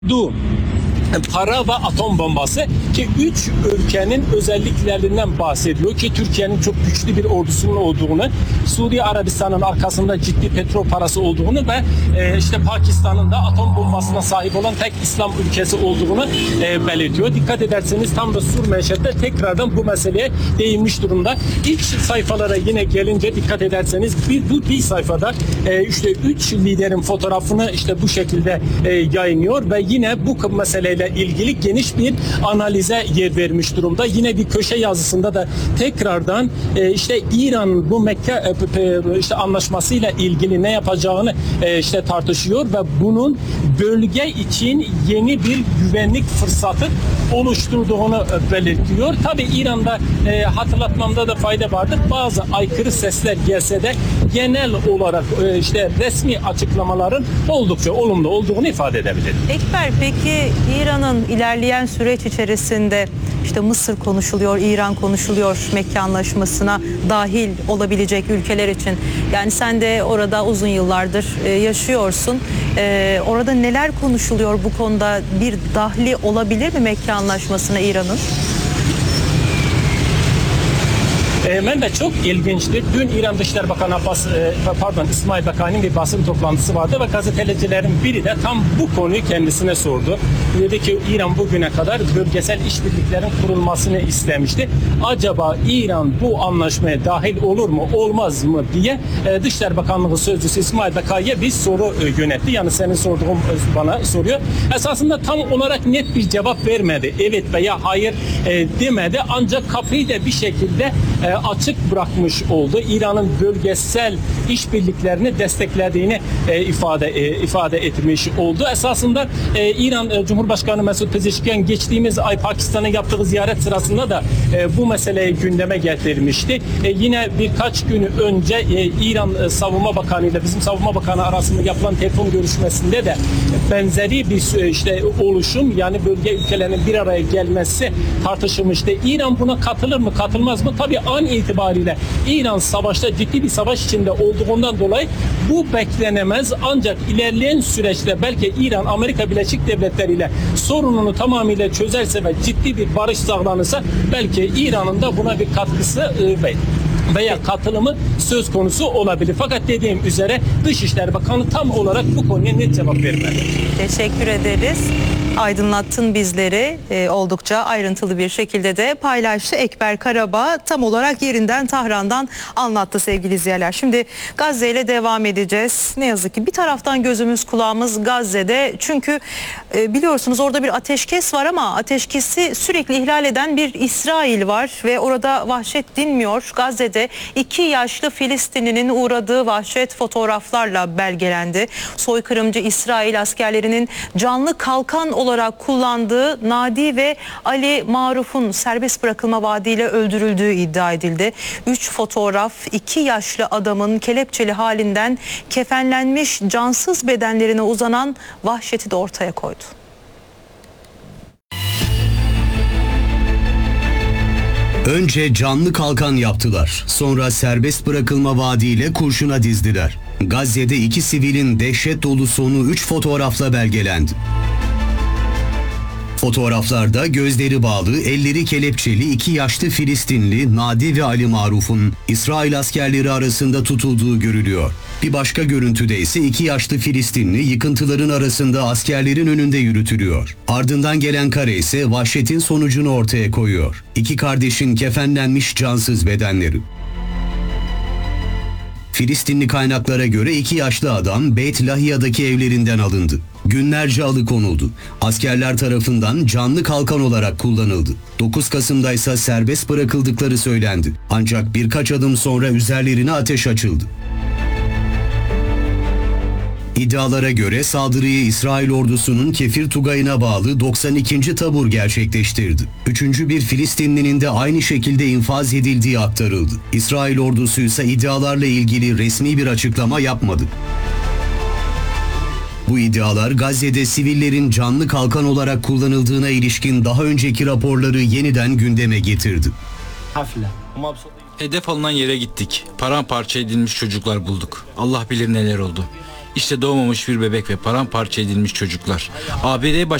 Para ve atom bombası ki 3 ülkenin özelliklerinden bahsediyor ki Türkiye'nin çok güçlü bir ordusunun olduğunu, Suudi Arabistan'ın arkasında ciddi petrol parası olduğunu ve işte Pakistan'ın da atom bombasına sahip olan tek İslam ülkesi olduğunu belirtiyor. Dikkat ederseniz tam da Sur Meşet'te tekrardan bu meseleye değinmiş durumda. İlk sayfalara yine gelince dikkat ederseniz bir sayfada işte 3 liderin fotoğrafını işte bu şekilde yayınlıyor ve yine bu meseleyle ilgili geniş bir analize yer vermiş durumda. Yine bir köşe yazısında da tekrardan işte İran bu Mekke işte anlaşmasıyla ilgili ne yapacağını işte tartışıyor ve bunun bölge için yeni bir güvenlik fırsatı oluşturduğunu belirtiyor. Tabii İran'da hatırlatmamda da fayda vardır. Bazı aykırı sesler gelse de genel olarak işte resmi açıklamaların oldukça olumlu olduğunu ifade edebilirim. Ekber, peki İran'ın ilerleyen süreç içerisinde işte Mısır konuşuluyor, İran konuşuluyor Mekke Anlaşması'na dahil olabilecek ülkeler için. Yani sen de orada uzun yıllardır yaşıyorsun. Orada neler konuşuluyor bu konuda? Bir dahli olabilir mi Mekke Anlaşması'na İran'ın? Mehmet çok ilginçtir. Dün İran Dışişleri Bakanı İsmail Bakani'nin bir basın toplantısı vardı ve gazetecilerin biri de tam bu konuyu kendisine sordu. Dedi ki İran bugüne kadar bölgesel işbirliklerin kurulmasını istemişti. Acaba İran bu anlaşmaya dahil olur mu, olmaz mı diye Dışişleri Bakanlığı Sözcüsü İsmail Bakani'ye bir soru yöneltti. Yani senin sorduğun bana soruyor. Esasında tam olarak net bir cevap vermedi. Evet veya hayır demedi. Ancak kapıyı da bir şekilde açık bırakmış oldu. İran'ın bölgesel işbirliklerini desteklediğini ifade etmiş oldu. Esasında İran Cumhurbaşkanı Mesut Pezeshkian geçtiğimiz ay Pakistan'a yaptığı ziyaret sırasında da bu meseleyi gündeme getirmişti. Yine birkaç gün önce İran Savunma Bakanı ile bizim Savunma Bakanı arasında yapılan telefon görüşmesinde de benzeri bir işte oluşum, yani bölge ülkelerinin bir araya gelmesi tartışılmıştı. İran buna katılır mı, katılmaz mı? Tabii an itibariyle İran savaşta, ciddi bir savaş içinde olduğundan dolayı bu beklenemez. Ancak ilerleyen süreçte belki İran Amerika Birleşik Devletleri ile sorununu tamamıyla çözerse ve ciddi bir barış sağlanırsa belki İran'ın da buna bir katkısı veya katılımı söz konusu olabilir. Fakat dediğim üzere Dışişleri Bakanı tam olarak bu konuya net cevap vermedi. Teşekkür ederiz. Aydınlattın bizleri, oldukça ayrıntılı bir şekilde de paylaştı. Ekber Karabağ tam olarak yerinden, Tahran'dan anlattı sevgili izleyiciler. Şimdi Gazze ile devam edeceğiz. Ne yazık ki bir taraftan gözümüz kulağımız Gazze'de. Çünkü biliyorsunuz orada bir ateşkes var ama ateşkesi sürekli ihlal eden bir İsrail var ve orada vahşet dinmiyor. Gazze'de 2 yaşlı Filistinlinin uğradığı vahşet fotoğraflarla belgelendi. Soykırımcı İsrail askerlerinin canlı kalkan olarak kullandığı Nadi ve Ali Maruf'un serbest bırakılma vaadiyle öldürüldüğü iddia edildi. 3 fotoğraf 2 yaşlı adamın kelepçeli halinden kefenlenmiş cansız bedenlerine uzanan vahşeti de ortaya koydu. Önce canlı kalkan yaptılar. Sonra serbest bırakılma vaadiyle kurşuna dizdiler. Gazze'de 2 sivilin dehşet dolu sonu 3 fotoğrafla belgelendi. Fotoğraflarda gözleri bağlı, elleri kelepçeli 2 yaşlı Filistinli Nadi ve Ali Maruf'un İsrail askerleri arasında tutulduğu görülüyor. Bir başka görüntüde ise 2 yaşlı Filistinli yıkıntıların arasında askerlerin önünde yürütülüyor. Ardından gelen kare ise vahşetin sonucunu ortaya koyuyor. 2 kardeşin kefenlenmiş cansız bedenleri. Filistinli kaynaklara göre 2 yaşlı adam Beyt Lahiya'daki evlerinden alındı. Günlerce alıkonuldu. Askerler tarafından canlı kalkan olarak kullanıldı. 9 Kasım'da ise serbest bırakıldıkları söylendi. Ancak birkaç adım sonra üzerlerine ateş açıldı. İddialara göre saldırıyı İsrail ordusunun Kefir Tugayı'na bağlı 92. Tabur gerçekleştirdi. 3. bir Filistinlinin de aynı şekilde infaz edildiği aktarıldı. İsrail ordusu ise iddialarla ilgili resmi bir açıklama yapmadı. Bu iddialar Gazze'de sivillerin canlı kalkan olarak kullanıldığına ilişkin daha önceki raporları yeniden gündeme getirdi. Hedef alınan yere gittik. Paramparça edilmiş çocuklar bulduk. Allah bilir neler oldu. İşte doğmamış bir bebek ve paramparça edilmiş çocuklar. ABD